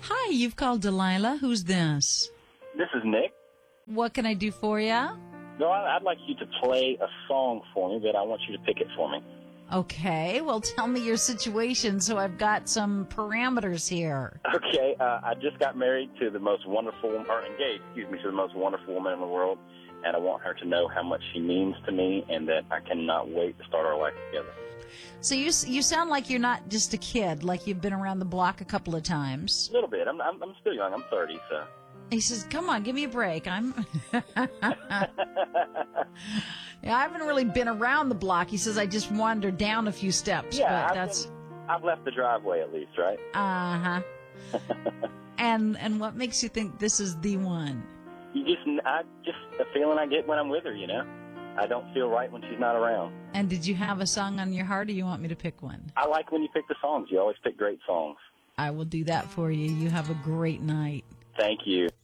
Hi, you've called Delilah. Who's this? This is Nick. What can I do for you? No, I'd like you to play a song for me, but I want you to pick it for me. Okay, well, tell me your situation so I've got some parameters here. Okay, I just got married to the most wonderful, or engaged, to the most wonderful woman in the world, and I want her to know how much she means to me and that I cannot wait to start our life together. So you sound like you're not just a kid, like you've been around the block a couple of times. A little bit. I'm still young. I'm 30, so. He says, come on, give me a break. Yeah, I haven't really been around the block. He says, I just wandered down a few steps. Yeah, but I've left the driveway at least, right? Uh-huh. And what makes you think this is the one? I just a feeling I get when I'm with her, you know? I don't feel right when she's not around. And did you have a song on your heart, or you want me to pick one? I like when you pick the songs. You always pick great songs. I will do that for you. You have a great night. Thank you.